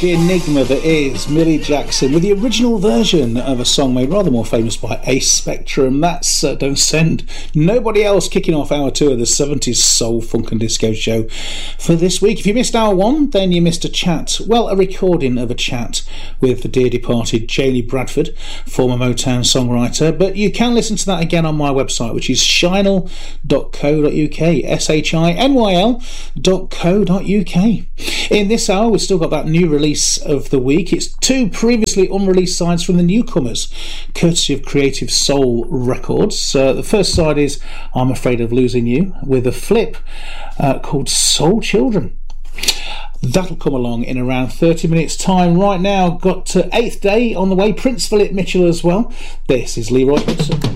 the enigma that is Millie Jackson with the original version of a song made rather more famous by Ace Spectrum. That's Don't Send Nobody Else, kicking off hour 2 of the 70s soul, funk and disco show for this week. If you missed hour 1, then you missed a chat, well, a recording of a chat with the dear departed Janie Bradford, former Motown songwriter, but you can listen to that again on my website, which is shinyl.co.uk, shinyl.co.uk. In this hour, we've still got that new release of the week. It's 2 previously unreleased sides from the newcomers, courtesy of Creative Soul Records. The first side is I'm Afraid of Losing You, with a flip called Soul Children. That'll come along in around 30 minutes time. Right now, got 8th Day on the way, Prince Philip Mitchell as well. This is Leroy Hudson.